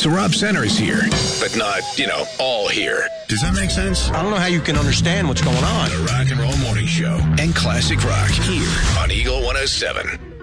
So Rob Center is here, but not, all here. Does that make sense? I don't know how you can understand what's going on. The Rock and Roll Morning Show and Classic Rock here on Eagle 107.